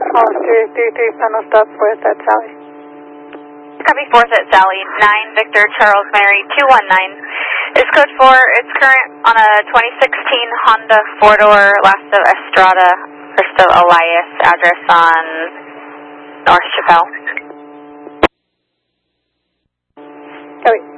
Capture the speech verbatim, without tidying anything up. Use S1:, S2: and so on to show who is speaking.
S1: Oh, three three three, final stop, fourth at Sally.
S2: Copy, fourth at Sally, nine Victor Charles Mary two one nine. Is code four, it's current on a twenty sixteen Honda four-door, last of Estrada, first of Elias, address on North Chappelle.
S1: Copy.